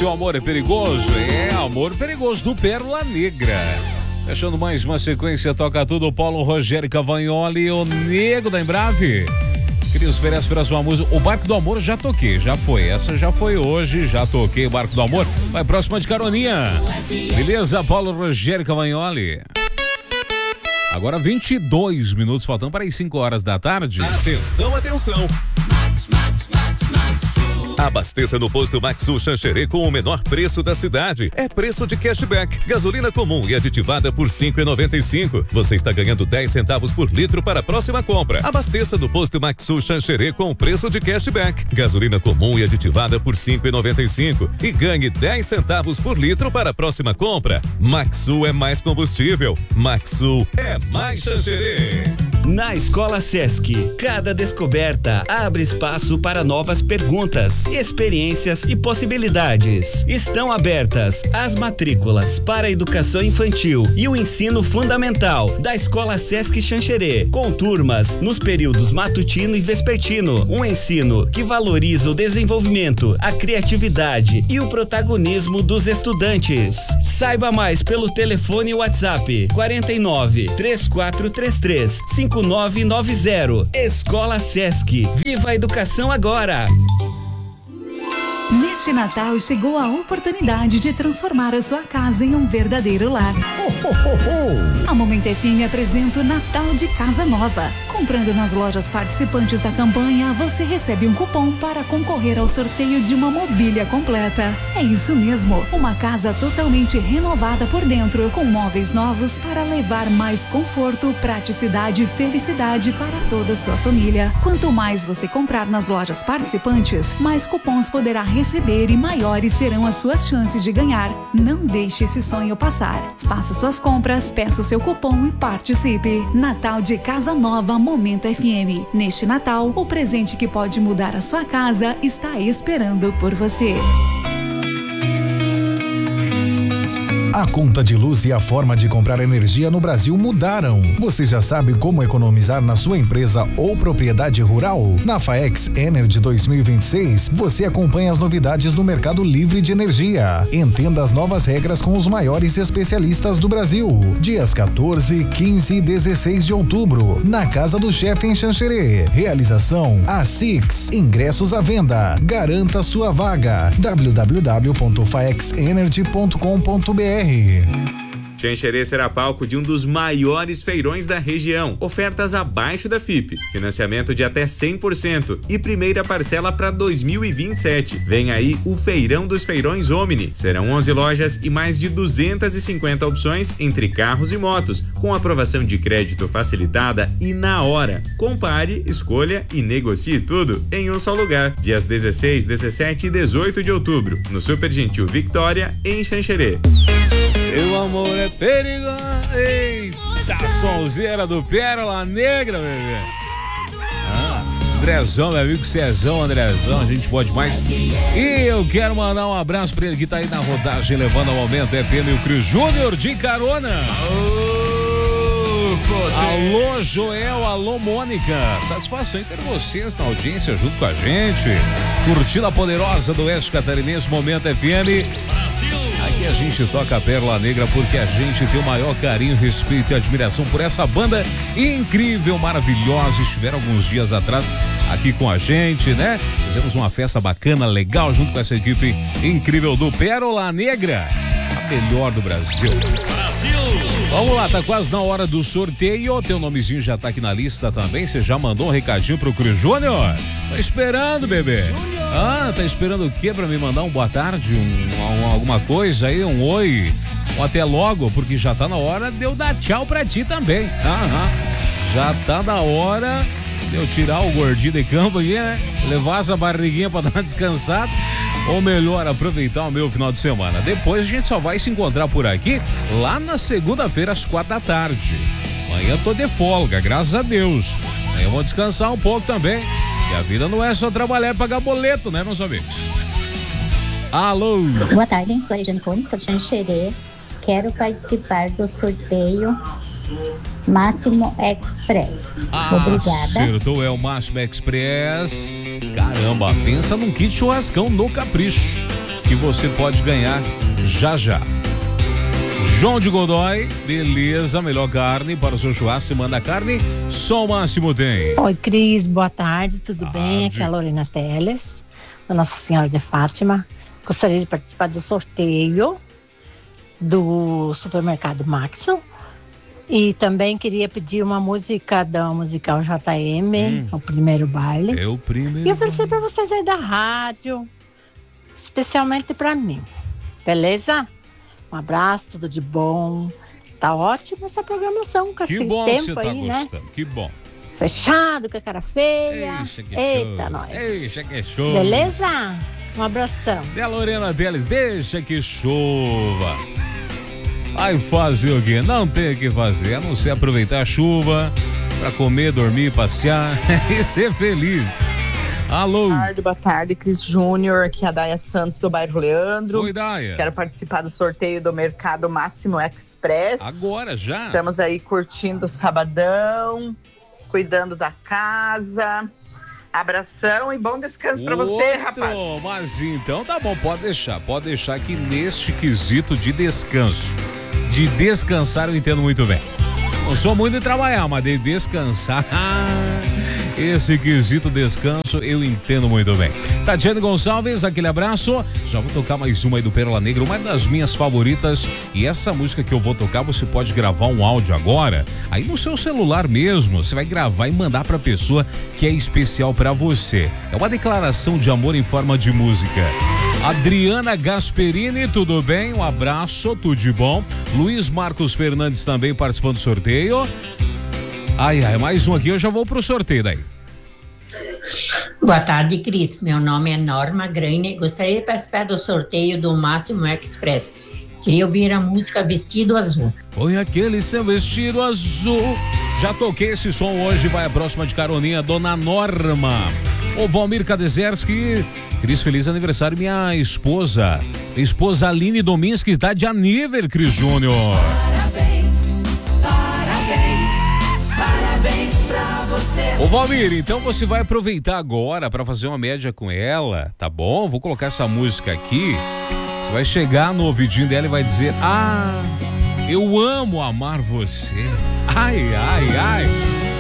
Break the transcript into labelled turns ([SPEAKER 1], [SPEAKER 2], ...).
[SPEAKER 1] seu amor é perigoso? É, amor perigoso do Pérola Negra. Fechando mais uma sequência, toca tudo, Paulo Rogério Cavagnoli, o Nego da Embrave. Cris Pereira, próxima música. O Barco do Amor já toquei, já foi. Essa já foi hoje, já toquei o Barco do Amor. Vai próxima de caroninha. Beleza, Paulo Rogério Cavagnoli. Agora 22 minutos, faltando para as 5 horas da tarde.
[SPEAKER 2] Atenção, atenção. Abasteça no posto Maxu Xanxerê com o menor preço da cidade. É preço de cashback. Gasolina comum e aditivada por R$ 5,95. Você está ganhando 10 centavos por litro para a próxima compra. Abasteça no posto Maxu Xanxerê com o preço de cashback. Gasolina comum e aditivada por R$ 5,95. E ganhe 10 centavos por litro para a próxima compra. Maxu é mais combustível. Maxu é mais Xanxerê.
[SPEAKER 3] Na Escola Sesc, cada descoberta abre espaço para novas perguntas, experiências e possibilidades. Estão abertas as matrículas para a educação infantil e o ensino fundamental da Escola Sesc Xanxerê, com turmas nos períodos matutino e vespertino. Um ensino que valoriza o desenvolvimento, a criatividade e o protagonismo dos estudantes. Saiba mais pelo telefone e WhatsApp 49 3433 5990. Escola Sesc. Viva a educação agora!
[SPEAKER 4] Neste Natal chegou a oportunidade de transformar a sua casa em um verdadeiro lar. A Momento FM apresenta o Natal de Casa Nova. Comprando nas lojas participantes da campanha, você recebe um cupom para concorrer ao sorteio de uma mobília completa. É isso mesmo, uma casa totalmente renovada por dentro, com móveis novos para levar mais conforto, praticidade e felicidade para toda a sua família. Quanto mais você comprar nas lojas participantes, mais cupons poderá receber e maiores serão as suas chances de ganhar. Não deixe esse sonho passar. Faça suas compras, peça o seu cupom e participe. Natal de Casa Nova Momento FM. Neste Natal, o presente que pode mudar a sua casa está esperando por você.
[SPEAKER 5] A conta de luz e a forma de comprar energia no Brasil mudaram. Você já sabe como economizar na sua empresa ou propriedade rural? Na FAEX Energy 2026, você acompanha as novidades do mercado livre de energia. Entenda as novas regras com os maiores especialistas do Brasil. Dias 14, 15 e 16 de outubro, na Casa do Chefe em Xanxerê. Realização ASICS. Ingressos à venda. Garanta sua vaga. www.faexenergy.com.br.
[SPEAKER 6] Xanxerê será palco de um dos maiores feirões da região. Ofertas abaixo da FIP, financiamento de até 100% e primeira parcela para 2027. Vem aí o Feirão dos Feirões Omni. Serão 11 lojas e mais de 250 opções entre carros e motos, com aprovação de crédito facilitada e na hora. Compare, escolha e negocie tudo em um só lugar. Dias 16, 17 e 18 de outubro, no Super Gentil Victória, em Xanxerê.
[SPEAKER 1] Meu amor é perigoso. Eita, sonzeira do Pérola Negra, bebê. Andrezão, meu amigo Cezão, Andrezão, a gente pode mais. E eu quero mandar um abraço pra ele que tá aí na rodagem, levando ao Momento FM o Cris Júnior de carona. Alô, Joel, alô, Mônica. Satisfação em ter vocês na audiência junto com a gente. Curtindo a poderosa do Oeste Catarinense, Momento FM. Aqui a gente toca a Pérola Negra porque a gente tem o maior carinho, respeito e admiração por essa banda incrível, maravilhosa. Estiveram alguns dias atrás aqui com a gente, né? Fizemos uma festa bacana, legal, junto com essa equipe incrível do Pérola Negra, a melhor do Brasil. Vamos lá, tá quase na hora do sorteio. Teu nomezinho já tá aqui na lista também. Você já mandou um recadinho pro Cris Júnior? Tá esperando, bebê. Tá esperando o quê pra me mandar um boa tarde, alguma coisa aí, um oi, um até logo, porque já tá na hora de eu dar tchau pra ti também. Já tá na hora de eu tirar o gordinho de campo aqui, né? Levar essa barriguinha pra dar uma descansada. Ou melhor, aproveitar o meu final de semana. Depois a gente só vai se encontrar por aqui lá na segunda-feira às 4 da tarde. Amanhã tô de folga, graças a Deus. Amanhã eu vou descansar um pouco também. E a vida não é só trabalhar e pagar boleto, né, meus amigos? Alô?
[SPEAKER 7] Boa tarde, sou a Regiane Cone, sou de Xanxerê. Quero participar do sorteio Máximo Express. Obrigada.
[SPEAKER 1] Acertou, é o Máximo Express. Caramba, pensa num kit churrascão no Capricho. que você pode ganhar já já. João de Godoy, beleza, melhor carne para o seu churrasco, você manda carne, só o Máximo tem.
[SPEAKER 8] Oi, Cris, boa tarde, tudo bem? Aqui é a Lorena Teles, da Nossa Senhora de Fátima. Gostaria de participar do sorteio do Supermercado Maxo. E também queria pedir uma música da musical JM, o primeiro baile.
[SPEAKER 1] É o primeiro.
[SPEAKER 8] E oferecer para vocês aí da rádio, especialmente para mim. Beleza? Um abraço, tudo de bom. Tá ótima essa programação com esse tempo aí,
[SPEAKER 1] Que bom que você tá gostando, que bom.
[SPEAKER 8] Fechado, com a cara feia.
[SPEAKER 1] Eixa, que
[SPEAKER 8] Eita,
[SPEAKER 1] show.
[SPEAKER 8] nós.
[SPEAKER 1] Eixa, que show.
[SPEAKER 8] Beleza? Um abração.
[SPEAKER 1] E a Lorena deles, deixa que chova. Vai fazer o quê? Não tem o que fazer, a não ser aproveitar a chuva pra comer, dormir, passear e ser feliz. Alô.
[SPEAKER 9] Boa tarde, Cris Júnior, aqui é a Daia Santos do bairro Leandro.
[SPEAKER 1] Oi, Daia.
[SPEAKER 9] Quero participar do sorteio do Mercado Máximo Express.
[SPEAKER 1] Agora já.
[SPEAKER 9] Estamos aí curtindo o sabadão, cuidando da casa. Abração e bom descanso pra você, rapaz.
[SPEAKER 1] Mas então tá bom, pode deixar que neste quesito de descanso, de descansar eu entendo muito bem. Não sou muito de trabalhar, mas de descansar, esse quesito descanso eu entendo muito bem. Tatiane Gonçalves, aquele abraço. Já vou tocar mais uma aí do Pérola Negra, uma das minhas favoritas. E essa música que eu vou tocar, você pode gravar um áudio agora, aí no seu celular mesmo. Você vai gravar e mandar pra pessoa que é especial pra você. É uma declaração de amor em forma de música. Adriana Gasperini, tudo bem? Um abraço, tudo de bom. Luiz Marcos Fernandes também participando do sorteio. Mais um aqui, eu já vou pro sorteio daí.
[SPEAKER 10] Boa tarde, Cris. Meu nome é Norma Graine. Gostaria de participar do sorteio do Máximo Express. Queria ouvir a música Vestido Azul.
[SPEAKER 1] Põe aquele seu vestido azul. Já toquei esse som hoje, vai a próxima de caroninha, Dona Norma. O Valmir Kadezerski. Cris, feliz aniversário, minha esposa Aline Dominski, tá de aniversário, Cris Júnior.
[SPEAKER 11] Parabéns pra você.
[SPEAKER 1] Ô Valmir, então você vai aproveitar agora pra fazer uma média com ela, tá bom? Vou colocar essa música aqui. Você vai chegar no ouvidinho dela e vai dizer: eu amo amar você. Ai.